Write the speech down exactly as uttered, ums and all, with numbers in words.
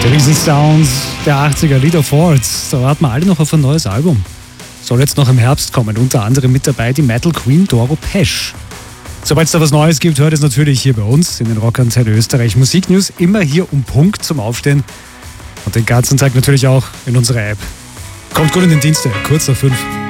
Riesensounds der achtziger, Lita Ford. Da warten wir alle noch auf ein neues Album. Soll jetzt noch im Herbst kommen. Unter anderem mit dabei die Metal Queen Doro Pesch. Sobald es da was Neues gibt, hört es natürlich hier bei uns in den Rockantenne Österreich Musiknews. Immer hier um Punkt zum Aufstehen. Und den ganzen Tag natürlich auch in unserer App. Kommt gut in den Dienstag, kurz nach fünf.